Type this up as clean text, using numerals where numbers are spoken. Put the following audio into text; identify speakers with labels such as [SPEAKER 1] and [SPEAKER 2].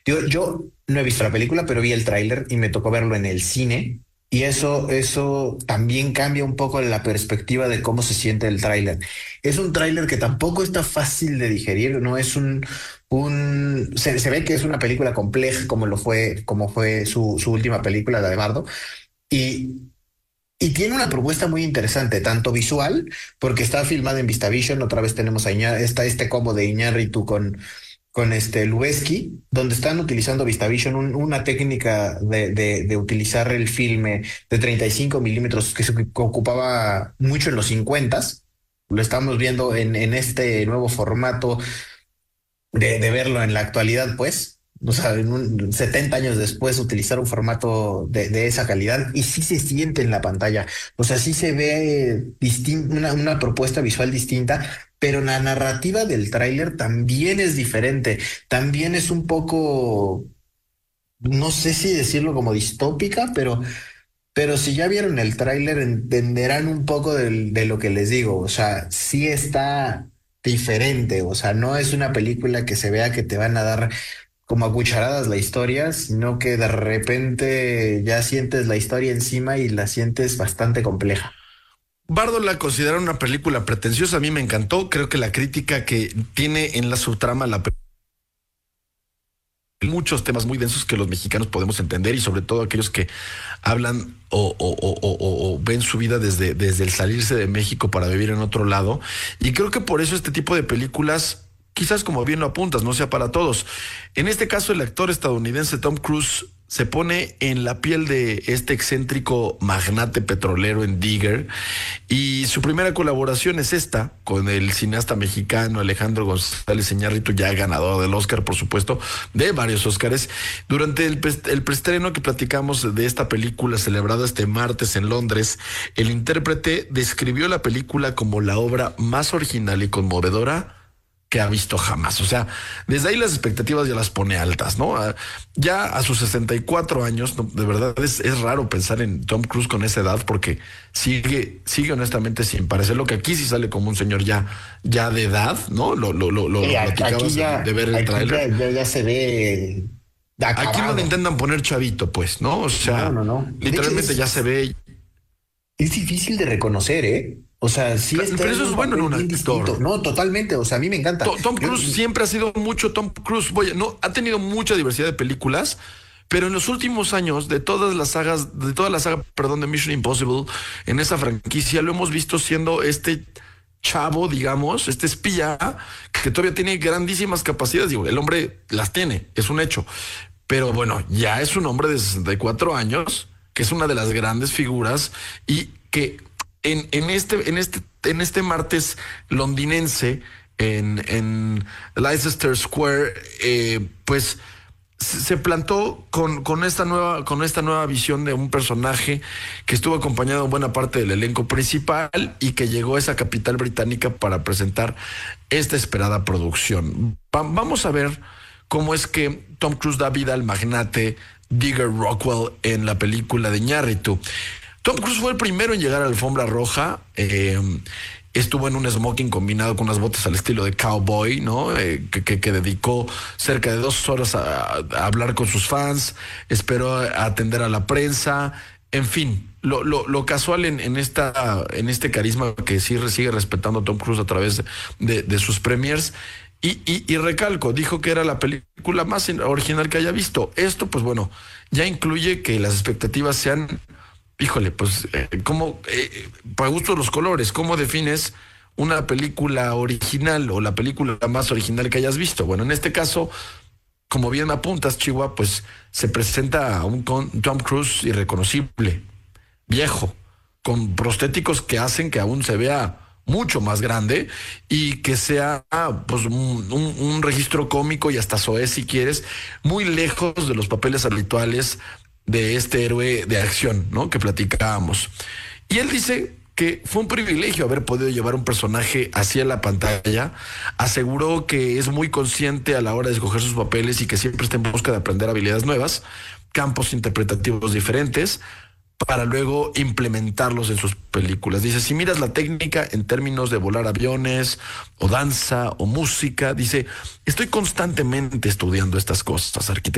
[SPEAKER 1] Yo no he visto la película, pero vi el tráiler y me tocó verlo en el cine. Y eso también cambia un poco la perspectiva de cómo se siente el tráiler. Es un tráiler que tampoco está fácil de digerir, no es se ve que es una película compleja como fue su última película, la de Bardo. Y, y tiene una propuesta muy interesante, tanto visual, porque está filmada en VistaVision. Otra vez tenemos está este combo de Iñárritu con este Lubezki, donde están utilizando VistaVision, una técnica de utilizar el filme de 35 milímetros que ocupaba mucho en los 50. Lo estamos viendo en este nuevo formato de verlo en la actualidad, pues. O sea, 70 años después utilizar un formato de esa calidad y sí se siente en la pantalla. O sea, sí se ve una propuesta visual distinta, pero la narrativa del tráiler también es diferente. También es un poco, no sé si decirlo como distópica, pero si ya vieron el tráiler entenderán un poco de lo que les digo. O sea, sí está diferente. O sea, no es una película que se vea que te van a dar como a cucharadas la historia, sino que de repente ya sientes la historia encima y la sientes bastante compleja.
[SPEAKER 2] Bardo la considera una película pretenciosa, a mí me encantó, creo que la crítica que tiene en la subtrama muchos temas muy densos que los mexicanos podemos entender y sobre todo aquellos que hablan o ven su vida desde el salirse de México para vivir en otro lado. Y creo que por eso este tipo de películas, quizás como bien lo apuntas, no sea para todos. En este caso, el actor estadounidense Tom Cruise se pone en la piel de este excéntrico magnate petrolero en Digger, y su primera colaboración es esta con el cineasta mexicano Alejandro González Iñárritu, ya ganador del Oscar, por supuesto, de varios Oscars. Durante el preestreno que platicamos de esta película, celebrado este martes en Londres, el intérprete describió la película como la obra más original y conmovedora que ha visto jamás. O sea, desde ahí las expectativas ya las pone altas, ¿no? Ya a sus 64 años, no, de verdad es raro pensar en Tom Cruise con esa edad, porque sigue honestamente sin parecer lo que aquí sí sale como un señor ya de edad, ¿no? Lo platicabas de ver el
[SPEAKER 1] aquí
[SPEAKER 2] tráiler.
[SPEAKER 1] ya se ve
[SPEAKER 2] Aquí no le
[SPEAKER 1] acabado.
[SPEAKER 2] intentan poner chavito, pues, ¿no? O
[SPEAKER 1] No,
[SPEAKER 2] sea,
[SPEAKER 1] no, no. De hecho,
[SPEAKER 2] literalmente ya se ve.
[SPEAKER 1] es difícil de reconocer, ¿eh? O sea, sí está
[SPEAKER 2] Pero
[SPEAKER 1] en
[SPEAKER 2] eso es
[SPEAKER 1] un
[SPEAKER 2] bueno en
[SPEAKER 1] papel
[SPEAKER 2] un
[SPEAKER 1] bien distinto.
[SPEAKER 2] actor.
[SPEAKER 1] No, totalmente. O sea, a mí me encanta.
[SPEAKER 2] Tom
[SPEAKER 1] Yo,
[SPEAKER 2] Cruise siempre ha sido mucho Tom Cruise. Oye, no, ha tenido mucha diversidad de películas, pero en los últimos años, de toda la saga, perdón, de Mission Impossible, en esa franquicia, lo hemos visto siendo este chavo, digamos, este espía, que todavía tiene grandísimas capacidades. Digo, el hombre las tiene, es un hecho. Pero bueno, ya es un hombre de 64 años, que es una de las grandes figuras y que en este martes londinense en Leicester Square, pues se plantó con esta nueva visión de un personaje que estuvo acompañado en buena parte del elenco principal y que llegó a esa capital británica para presentar esta esperada producción. Vamos a ver cómo es que Tom Cruise da vida al magnate Digger Rockwell en la película de Iñárritu. Tom Cruise fue el primero en llegar a la alfombra roja. Estuvo en un smoking combinado con unas botas al estilo de cowboy, ¿no? Que dedicó cerca de 2 horas a hablar con sus fans, esperó a atender a la prensa, en fin, lo casual en este carisma que sí sigue respetando Tom Cruise a través de sus premiers. Y recalco, dijo que era la película más original que haya visto. Esto, pues bueno, ya incluye que las expectativas sean, híjole, pues, para gusto de los colores, ¿cómo defines una película original o la película más original que hayas visto? Bueno, en este caso, como bien apuntas, Chihuahua, pues se presenta a un Tom Cruise irreconocible, viejo, con prostéticos que hacen que aún se vea mucho más grande y que sea pues un registro cómico y hasta soez, si quieres, muy lejos de los papeles habituales de este héroe de acción, ¿no?, que platicábamos. Y él dice que fue un privilegio haber podido llevar un personaje hacia la pantalla. Aseguró que es muy consciente a la hora de escoger sus papeles y que siempre está en busca de aprender habilidades nuevas, campos interpretativos diferentes, para luego implementarlos en sus películas. Dice, si miras la técnica en términos de volar aviones, o danza, o música, dice, estoy constantemente estudiando estas cosas, arquitectura,